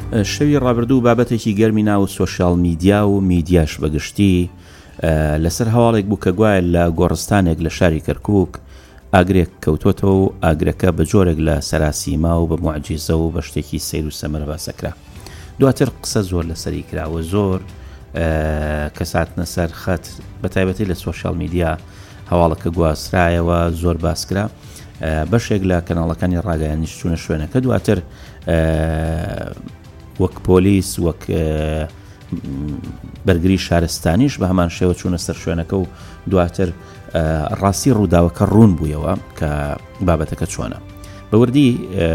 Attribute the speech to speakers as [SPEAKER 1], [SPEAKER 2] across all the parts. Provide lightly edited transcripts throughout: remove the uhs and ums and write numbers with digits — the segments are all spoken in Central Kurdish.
[SPEAKER 1] شەوی ڕابردوو بابەتێکی گەرمی ناو سۆشیال میدیا و میدیاش بەگشتی لەسەر هەواڵێک بوو کە گوایە لە گۆڕستانێک لە شاری کەرکووک ئاگرێک کەوتۆتەوە و ئاگرەکە بە جۆرێک لە سەراسیما و بە معجیزە و بە شتێکی سیر و سەمەرە باسەکرا. دواتر قسە زۆر لەسەری کراوە، زۆر کەساتنە سەر خەت بە تایبەتی لە سۆشیال میدیا هەواڵەکە گواسرایەوە، زۆر باسکرا. بەشێک لە کەناڵەکانی ڕاگەیانیش چوونە شوێنەکە. دواتر وەک پۆلیس وەک بەرگری شارستانیش بە هەمان شێوە چوونە سەر شوێنەکە و دواتر ڕاستی ڕووداوەکە ڕوون بوویەوە کە بابەتەکە چۆنە. بەوردی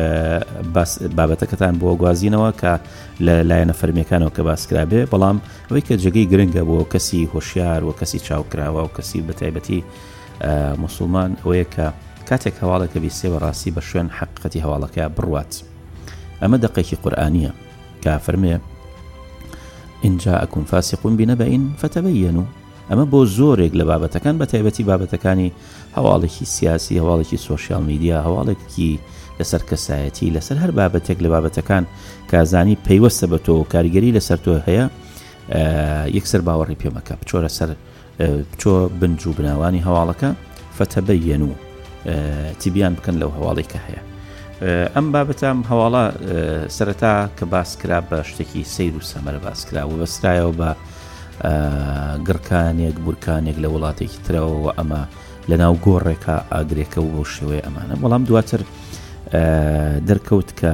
[SPEAKER 1] بابەتەکەتان بۆ گوازینەوە کە لە لایەنە فەرمیەکانەوە کە باسکرا بێ، بەڵام ئەوەی کە جێگەی گرنگە بۆ کەسی هۆشیار و کەسی چاوکراوە و کەسی بەتایبەتی موسڵمان ئەوەیە کە کاتێک هەواڵێکە بیسێ بە ڕاستی بە شوێن حقیقەتی هەواڵەکە بڕوات. ئەمە دەقێکی قورئانیە کە فەرمێ ئین جاءکم فاسق بنبأ فتبینوا. ئەمە بۆ زۆرێک لە بابەتەکان بە تایبەتی بابەتەکانی هەواڵێکی سیاسی، هەواڵێکی سۆشیال میدیا، هەواڵێکی لەسەر کەسایەتی، لەسەر هەر بابەتێک لە بابەتەکان کازانی پەیوەستە بە تۆ و کاریگەری لەسەر تۆ هەیە، یەکسەر باوەڕی پێ مەکە، بچۆرە سەر بچۆ بنج و بناوانی هەواڵەکە فتبینوا، تیبیان بکەن لەو هەواڵی کە هەیە. ئەم بابەتام هەواڵە سەرەتا کە باسکرا بە شتێکی سیر و سەمەرە باسکرا و بەسترایەوە بە گڕکانێک بورکانێک لە وڵاتێکی ترەوە ئەمە لە ناو گۆڕێکە ئاگرێکە و بۆ شێوەیە ئەمانە. بەڵام دواتر دەرکەوت کە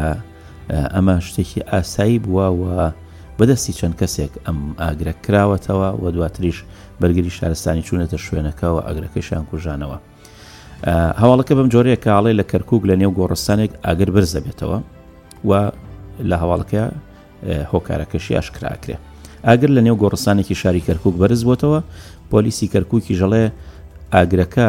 [SPEAKER 1] ئەمە شتێکی ئاسایی بووە بەدەستی چەند کەسێک ئەم ئاگرە کراوەتەوە و دواتریش بەرگری شارستانی چوونەتە شوێنەکەەوە ئاگرەکەیشان کوژانەوە. هەواڵەکە بەم جۆرەیە کاڵێ لە کەرکووک لە نێو گۆڕستانێک ئاگر بەرز دەبێتەوە و لە هەواڵەکە هۆکارەکەشی ئاشکراکرێ. ئاگر لە نێو گۆڕستانێکی شاری کەرکووک بەرز بووتەوە، پۆلیسی کەرکووکی ژەڵێ ئاگرەکە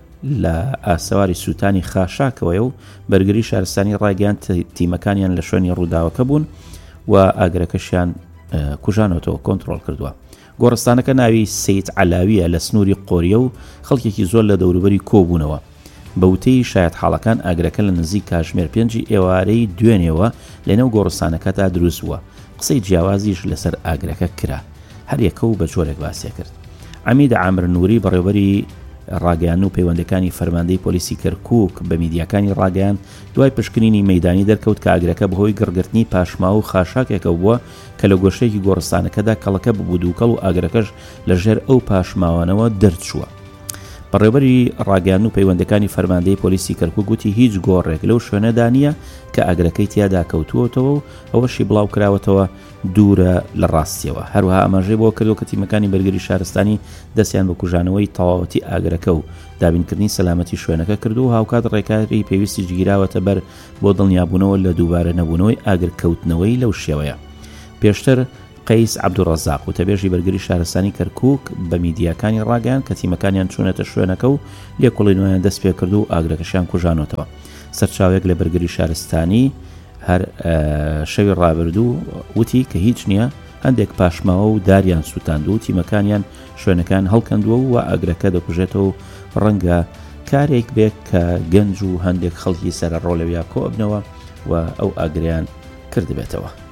[SPEAKER 1] لە ئاسەواری سووتانی خاشاکەوەیە و بەرگری شارستانی ڕاگەیان تیمەکانیان لە شوێنی ڕووداوەکە بوون و ئاگرەکەشیان کوژانەوەتەوە، کۆنتڕۆڵ کردووە. گۆڕستانەکە ناوی سید علاویە لە سنووری قۆریە و خەڵکێکی زۆر لە دەوروبەری کۆبوونەوە. بەوتەی شایەت حاڵەکان ئاگرەکە لە نزیک کاتژمێر 5 ئێوارەی دوێنێەوە لەنێو گۆڕستانەکەتا دروست بووە. قسەی جیاوازیش لەسەر ئاگرەکە کرا، هەر یەکە و بە جۆرێک باسیە کرد. عەمید عامر نووری بەڕێوەبەری ڕاگەیان و پەیوەندەکانی فەرماندەی پۆلیسی کەرکووک بە میدیاکانی ڕاگەیان دوای پشکنینی مەیدانی دەرکەوت کە ئاگرەکە بەهۆی گڕگرتنی پاشما و خاشاکێکە بووە کە لە گۆشەیەکی گۆڕستانەکەدا کەڵەکە ببوو دووکەڵ و ئاگرەکەش لە ژێر ئەو پاشماوانەوە دەرچووە. بەڕێوەبەری ڕاگەیان و پەیوەندەکانی فەرماندەی پۆلیسی کەرکووک گوتی هیچ گۆڕێک لەو شوێنەدا نییە کە ئاگرەکەی تیادا کەوتووەتەوە و ئەوەشی بڵاو کراوەتەوە دوورە لە ڕاستیەوە. هەروەها ئەماژەی بۆ کردو کە تیمەکانی بەرگری شارستانی دەستیان بە کوژانەوەی تەواوەتی ئاگرەکە و دابینکردنی سەلامەتی شوێنەکە کردو و هاوکات ڕێکاری پێویستی گیراوەتە بەر بۆ دڵنیابوونەوە لە دووبارە نەبوونەوەی ئاگرکەوتنەوەی لەو شێوەیە. پێشتر قەیس عەبدوڕەزاق وتەبێژی بەرگری شارستانی کەرکووک بە میدیاکانی ڕاگەیان کە تیمەکانیان چوونەتە شوێنەکە و لێکۆڵینەوەیان دەست پێ کرد و ئاگرەکەشیان کوژانەوەتەوە. سەرچاوێک لە بەرگری شارستانی هەر شەوی ڕابردوو وتی کە هیچ نییە، هەندێک پاشماوە و داریان سووتاند و تیمەکانیان شوێنەکان هەڵکەندووە و ئاگرەکە دەکوژێتەوە و ڕەنگە کارێک بێت کە گەنج و هەندێک خەڵکی سەرڕۆ لەویا کۆبنەوە و ئەو ئاگریان کردبێتەوە.